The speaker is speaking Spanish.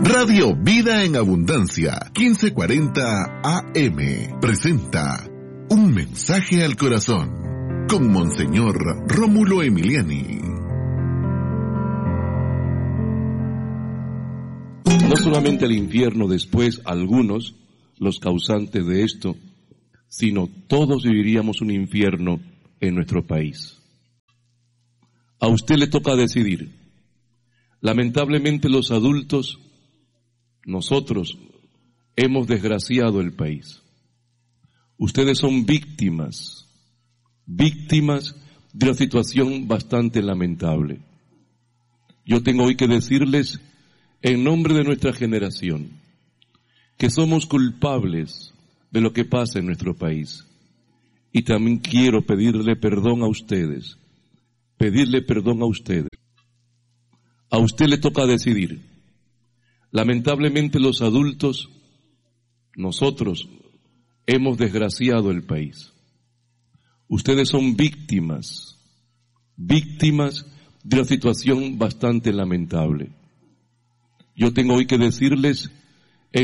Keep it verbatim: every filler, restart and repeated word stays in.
Radio Vida en Abundancia, quince cuarenta A M, presenta Un Mensaje al Corazón, con Monseñor Rómulo Emiliani. No solamente el infierno, después algunos, los causantes de esto, sino todos viviríamos un infierno en nuestro país. A usted le toca decidir. Lamentablemente los adultos, nosotros, hemos desgraciado el país. Ustedes son víctimas, víctimas de una situación bastante lamentable. Yo tengo hoy que decirles, en nombre de nuestra generación, que somos culpables de lo que pasa en nuestro país. Y también quiero pedirle perdón a ustedes, pedirle perdón a ustedes. A usted le toca decidir. Lamentablemente los adultos, nosotros, hemos desgraciado el país. Ustedes son víctimas, víctimas de una situación bastante lamentable. Yo tengo hoy que decirles,